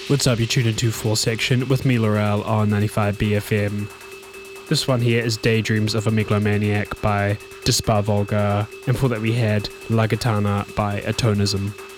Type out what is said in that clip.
What's up, you tuned into Full Section with me, Laurel, on 95BFM. This one here is Daydreams of a Megalomaniac by Dispar Volgar, and before that we had La Gitana by Atonism.